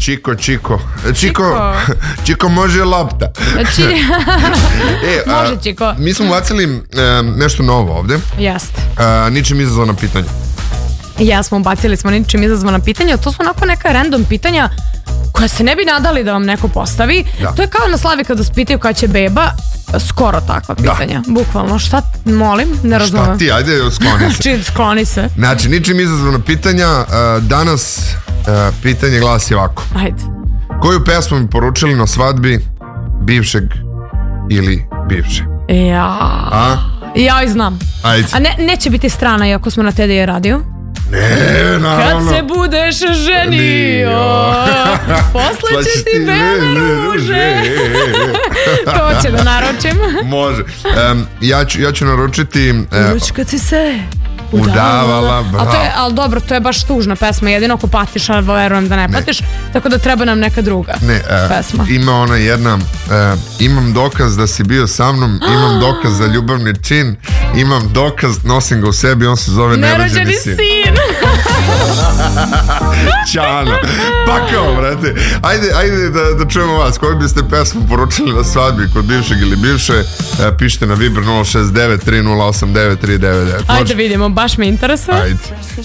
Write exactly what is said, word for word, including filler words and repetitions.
Čiko, Čiko. Čiko, Čiko može lopta. Znači, e, može Čiko. A, mi smo bacili um, nešto novo ovde. Jeste. Uh, ničim izazvana pitanja. Ja smo bacili smo ničim izazvana pitanja. To su onako neka random pitanja koja se ne bi nadali da vam neko postavi. Da. To je kao na slavi kada se pitaju kada će beba. Skoro takva pitanja, da. Bukvalno. Šta, molim, ne razumem. Šta ti, ajde, skloni se. Znači, skloni se. Znači, ničim izazvana pitanja. Uh, danas uh, pitanje glasi ovako. Ajde. Koju pesmu mi poručili na svadbi bivšeg ili bivše? Ja. A? Ja i znam. Ajde. A ne, neće biti strana iako smo na T D radiju? Ne, naravno. Kad se budeš ženio, posle će ti bele ruže. To će da naručim. Može. Um, ja, ću, ja ću naručiti... Uh, Uruč kad si se udavala, bravo. Ali, ali dobro, to je baš tužna pesma. Jedino ako patiš, ali verujem da ne patiš. Ne. Tako da treba nam neka druga ne, uh, pesma. Ima ona jedna uh, imam dokaz da si bio sa mnom, imam dokaz za ljubavni čin, imam dokaz, nosim ga u sebi, on se zove nerođeni sin. sin. Ćano. Pakao, brate. Ajde, ajde da, da čujemo vas. Koju biste pesmu poručili na svadbi kod bivšeg ili bivše? E, pišite na Viber nula šest devet tri nula osam devet tri devet devet. Ajde vidimo, baš me interesuje. Ajde.